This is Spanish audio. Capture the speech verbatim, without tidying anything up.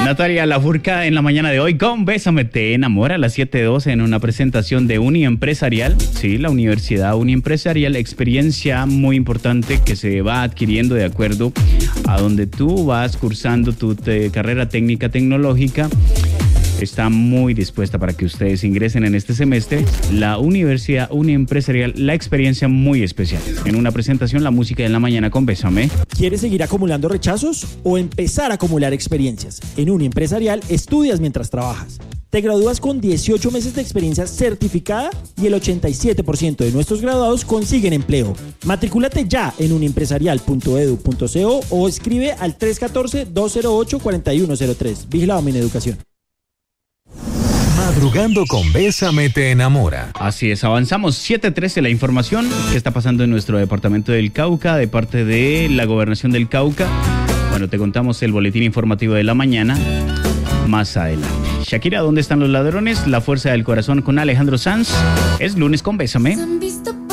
Natalia Lafourcade en la mañana de hoy con Bésame te enamora a las siete doce en una presentación de Uniempresarial. Sí, la Universidad Uniempresarial, experiencia muy importante que se va adquiriendo de acuerdo a donde tú vas cursando tu te, carrera técnica tecnológica. Está muy dispuesta para que ustedes ingresen en este semestre. La Universidad Uniempresarial, la experiencia muy especial. En una presentación, la música de la mañana con Bésame. ¿Quieres seguir acumulando rechazos o empezar a acumular experiencias? En Uniempresarial estudias mientras trabajas. Te gradúas con dieciocho meses de experiencia certificada y el ochenta y siete por ciento de nuestros graduados consiguen empleo. Matricúlate ya en uniempresarial punto edu punto co o escribe al tres uno cuatro, dos cero ocho, cuatro uno cero tres. Vigilado Mineducación. Madrugando con Bésame te enamora. Así es, avanzamos. siete trece la información que está pasando en nuestro departamento del Cauca, de parte de la gobernación del Cauca. Bueno, te contamos el boletín informativo de la mañana más adelante. Shakira, ¿dónde están los ladrones? La fuerza del corazón con Alejandro Sanz. Es lunes con Bésame.